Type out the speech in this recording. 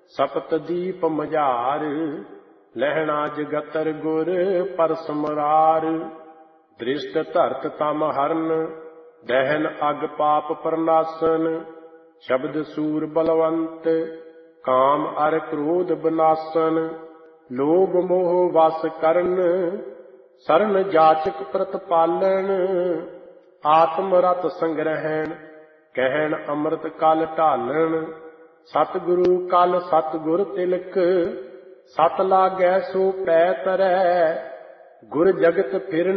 ਸਪਤਦੀਪ ਮਝਾਰ। ਲਹਿਣਾ ਜਗਤਰ ਗੁਰ ਪਰਸ ਮੁਰਾਰ। ਦ੍ਰਿਸ਼ਟ ਧਰਤ ਤਮ ਹਰਨ, ਦਹਿਨ ਅਗ ਪਾਪ ਪ੍ਰਨਾਸਨ। ਸ਼ਬਦ ਸੂਰ ਬਲਵੰਤ, ਕਾਮ ਅਰ ਕ੍ਰੋਧ ਬਨਾਸਨ। ਲੋਭ ਮੋਹ ਵਸ ਕਰਨ, ਸਰਨ ਜਾਚਕ ਪ੍ਰਤਪਾਲਨ। ਆਤਮ ਰਤ ਸੰਗ੍ਰਹਿਣ, ਕਹਿਣ ਅੰਮ੍ਰਿਤ ਕਲ ਢਾਲਣ। ਸਤਿਗੁਰੂ ਕਲ ਸਤਿਗੁਰ ਤਿਲਕ, ਸਤ ਲਾਗੈ ਸੋ ਪੈ ਤਰੈ। ਗੁਰ ਜਗਤ ਫਿਰ